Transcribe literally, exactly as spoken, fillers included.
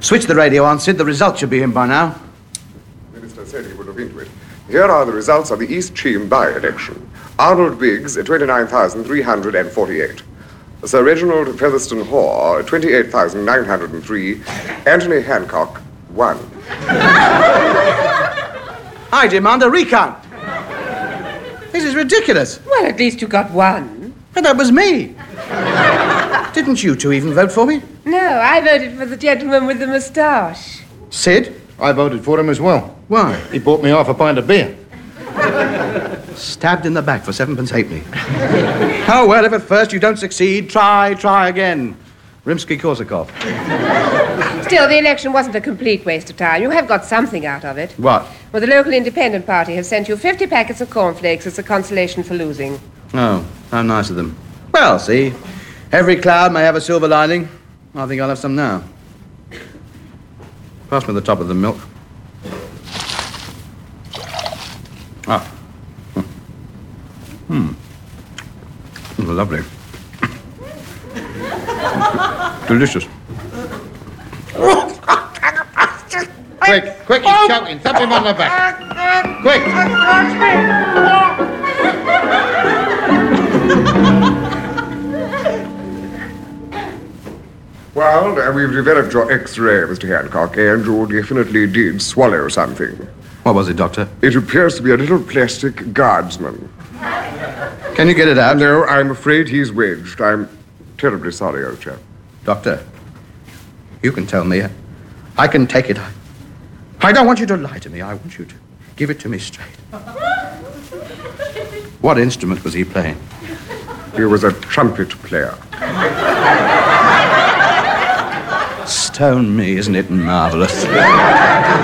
Switch the radio on, Sid. The results should be in by now. The minister said he would look into it. Here are the results of the East Cheam by-election. Arnold Biggs, twenty-nine thousand three hundred forty-eight. Sir Reginald Featherstone Hoare, twenty-eight thousand nine hundred three. Anthony Hancock, one. I demand a recount. This is ridiculous. Well, at least you got one. But that was me. Didn't you two even vote for me? No, I voted for the gentleman with the moustache. Sid? I voted for him as well. Why? He bought me half a pint of beer. Stabbed in the back for sevenpence halfpenny. Oh, well, if at first you don't succeed, try, try again. Rimsky-Korsakov. Still, the election wasn't a complete waste of time. You have got something out of it. What? Well, the local independent party has sent you fifty packets of cornflakes as a consolation for losing. Oh, how nice of them. Well, see, every cloud may have a silver lining. I think I'll have some now. Pass me the top of the milk. Ah. Hmm. Mm, lovely. Delicious. Quick, quick, he's shouting. Tap him on the back. Quick. Well, uh, we've developed your X-ray, Mister Hancock, and you definitely did swallow something. What was it, Doctor? It appears to be a little plastic guardsman. Can you get it out? No, I'm afraid he's wedged. I'm terribly sorry, old chap. Doctor, you can tell me. I can take it. I don't want you to lie to me. I want you to give it to me straight. What instrument was he playing? He was a trumpet player. Stone me, isn't it marvelous?